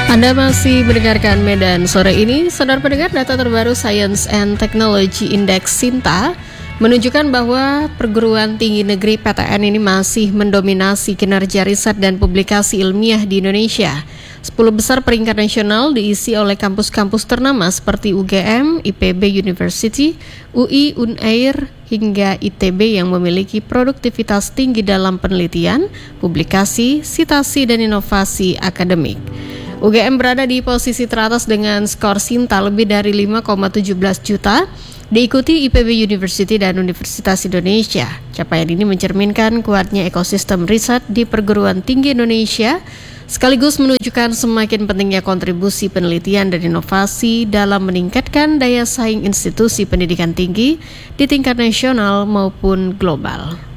Anda masih mendengarkan Medan sore ini. Saudara pendengar, data terbaru Science and Technology Index Sinta menunjukkan bahwa perguruan tinggi negeri PTN ini masih mendominasi kinerja riset dan publikasi ilmiah di Indonesia. 10 besar peringkat nasional diisi oleh kampus-kampus ternama seperti UGM, IPB University, UI, Unair, hingga ITB yang memiliki produktivitas tinggi dalam penelitian, publikasi, sitasi, dan inovasi akademik. UGM berada di posisi teratas dengan skor Sinta lebih dari 5,17 juta, diikuti IPB University dan Universitas Indonesia. Capaian ini mencerminkan kuatnya ekosistem riset di perguruan tinggi Indonesia, sekaligus menunjukkan semakin pentingnya kontribusi penelitian dan inovasi dalam meningkatkan daya saing institusi pendidikan tinggi di tingkat nasional maupun global.